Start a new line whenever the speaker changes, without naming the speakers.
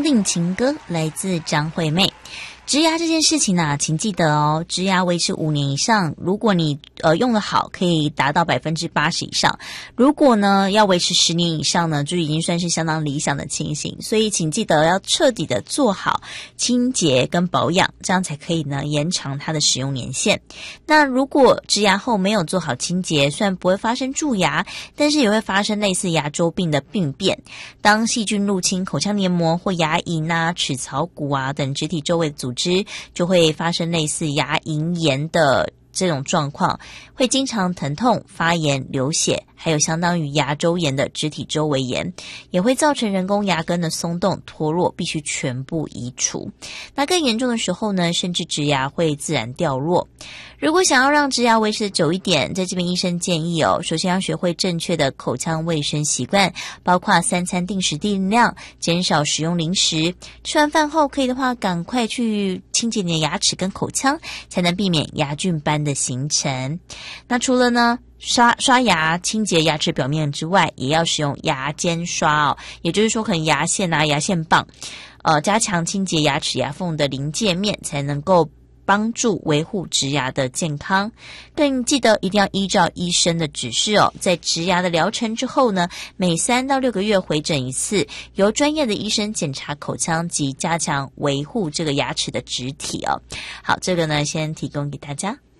商定情歌来自张惠妹。植牙这件事情呢，请记得哦，植牙维持5年以上，如果你用得好，可以达到80%以上。如果呢要维持10年以上呢，就已经算是相当理想的情形。所以请记得要彻底的做好清洁跟保养，这样才可以呢延长它的使用年限。那如果植牙后没有做好清洁，虽然不会发生蛀牙，但是也会发生类似牙周病的病变。当细菌入侵口腔黏膜或牙龈啊、齿槽骨啊等植体周围的组织，就会发生类似牙龈炎的这种状况，会经常疼痛、发炎、流血，还有相当于牙周炎的肢体周围炎，也会造成人工牙根的松动脱落，必须全部移除。那更严重的时候呢，甚至植牙会自然掉落。如果想要让植牙维持的久一点，在这边医生建议首先要学会正确的口腔卫生习惯，包括3餐定时定量，减少使用零食，吃完饭后可以的话赶快去清洁你的牙齿跟口腔，才能避免牙菌斑的形成。那除了呢刷牙清洁牙齿表面之外，也要使用牙间刷也就是说可能牙线啊、牙线棒加强清洁牙齿牙缝的临界面，才能够帮助维护植牙的健康。更记得一定要依照医生的指示在植牙的疗程之后呢，每3到6个月回诊一次，由专业的医生检查口腔及加强维护这个牙齿的植体好，这个呢先提供给大家。